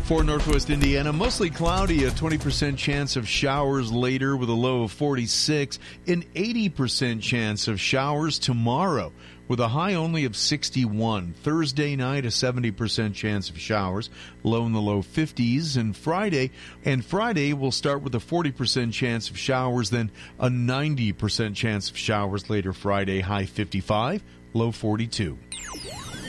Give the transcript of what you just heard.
For Northwest Indiana, mostly cloudy, a 20% chance of showers later with a low of 46, an 80% chance of showers tomorrow with a high only of 61. Thursday night, a 70% chance of showers, low in the low 50s. And Friday will start with a 40% chance of showers, then a 90% chance of showers later Friday, high 55, low 42.